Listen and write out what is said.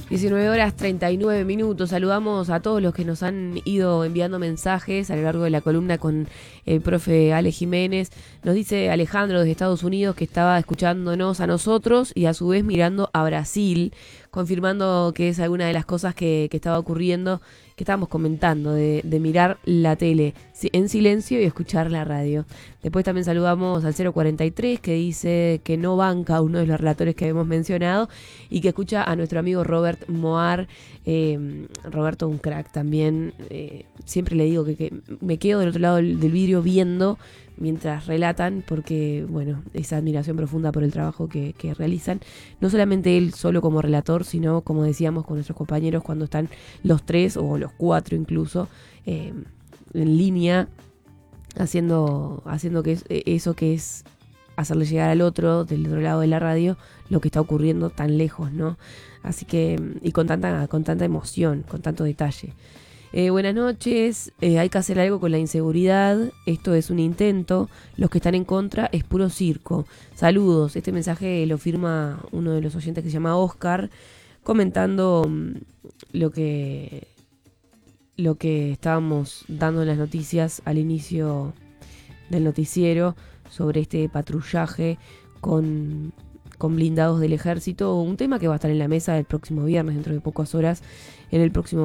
19:39. Saludamos a todos los que nos han ido enviando mensajes a lo largo de la columna con el profe Ale Jiménez. Nos dice Alejandro desde Estados Unidos que estaba escuchándonos a nosotros y a su vez mirando a Brasil, confirmando que es alguna de las cosas que estaba ocurriendo, que estábamos comentando, de mirar la tele en silencio y escuchar la radio. Después también saludamos al 043, que dice que no banca uno de los relatores que habíamos mencionado y que escucha a nuestro amigo Robert Moar. Roberto, un crack también. Siempre le digo que me quedo del otro lado del vidrio viendo mientras relatan, porque, bueno, esa admiración profunda por el trabajo que realizan. No solamente él solo como relator, sino, como decíamos, con nuestros compañeros cuando están los tres o los cuatro incluso en línea, haciendo que eso que es hacerle llegar al otro, del otro lado de la radio, lo que está ocurriendo tan lejos, ¿no? Así que, y con tanta emoción, con tanto detalle. Buenas noches, hay que hacer algo con la inseguridad, esto es un intento, los que están en contra es puro circo. Saludos, este mensaje lo firma uno de los oyentes que se llama Oscar, comentando lo que estábamos dando en las noticias al inicio del noticiero sobre este patrullaje con blindados del ejército, un tema que va a estar en la mesa el próximo viernes, dentro de pocas horas, en el próximo